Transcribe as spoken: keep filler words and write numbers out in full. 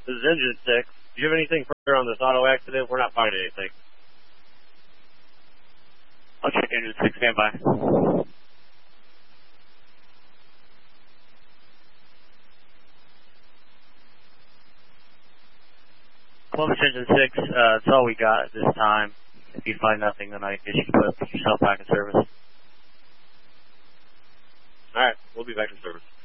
This is Engine six. Do you have anything further on this auto accident? We're not finding anything. I'll check Engine six, stand by. Columbus Engine six, uh, that's all we got at this time. If you find nothing, then I guess you can put yourself back in service. Alright, we'll be back in service.